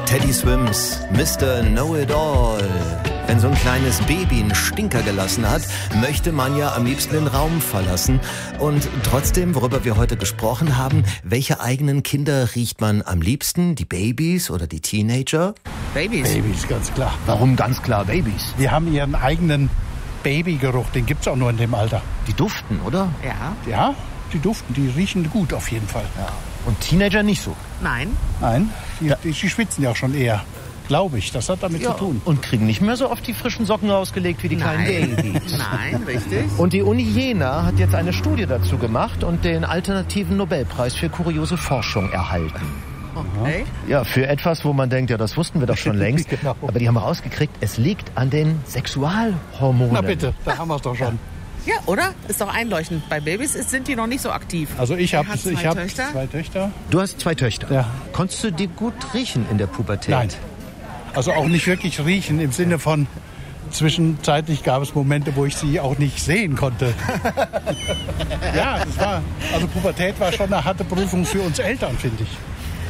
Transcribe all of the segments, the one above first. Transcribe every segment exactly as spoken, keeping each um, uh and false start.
Teddy Swims, Mister Know-It-All. Wenn so ein kleines Baby einen Stinker gelassen hat, möchte man ja am liebsten den Raum verlassen. Und trotzdem, worüber wir heute gesprochen haben, welche eigenen Kinder riecht man am liebsten? Die Babys oder die Teenager? Babys. Babys, ganz klar. Warum ganz klar Babys? Die haben ihren eigenen Babygeruch, den gibt's auch nur in dem Alter. Die duften, oder? Ja. Ja, die duften, die riechen gut auf jeden Fall. Ja. Und Teenager nicht so? Nein. Nein, die, Ja. die, die schwitzen ja auch schon eher, glaube ich. Das hat damit Ja. zu tun. Und kriegen nicht mehr so oft die frischen Socken rausgelegt wie die kleinen Nein. Babys. Nein, richtig. Und die Uni Jena hat jetzt eine Studie dazu gemacht und den alternativen Nobelpreis für kuriose Forschung erhalten. Okay. Ja, für etwas, wo man denkt, ja, das wussten wir doch schon längst. Genau. Aber die haben rausgekriegt, es liegt an den Sexualhormonen. Na bitte, da haben wir es doch schon. Ja, oder? Ist doch einleuchtend. Bei Babys ist, sind die noch nicht so aktiv. Also ich habe Er hat zwei ich hab Töchter. zwei Töchter. Du hast zwei Töchter. Ja. Konntest du die gut riechen in der Pubertät? Nein, also auch nicht wirklich riechen im Sinne von zwischenzeitlich gab es Momente, wo ich sie auch nicht sehen konnte. Ja, das war, also Pubertät war schon eine harte Prüfung für uns Eltern, finde ich.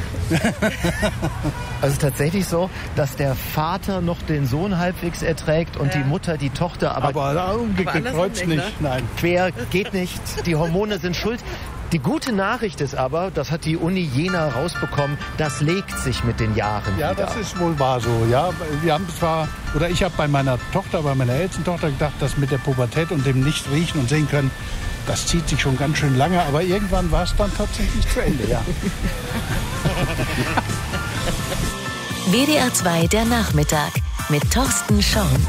Also tatsächlich so, dass der Vater noch den Sohn halbwegs erträgt und Ja. die Mutter die Tochter, aber, Aber da umgekehrt andersrum kreuz nicht, nicht, ne? nein. quer geht nicht. Die Hormone sind schuld. Die gute Nachricht ist aber, das hat die Uni Jena rausbekommen, das legt sich mit den Jahren Ja, wieder. das ist wohl wahr so. Ja, wir haben zwar, oder ich habe bei meiner Tochter, bei meiner ältesten Tochter gedacht, dass mit der Pubertät und dem nicht riechen und sehen können, das zieht sich schon ganz schön lange, aber irgendwann war es dann tatsächlich zu Ende, ja. W D R zwei der Nachmittag mit Thorsten Schorn.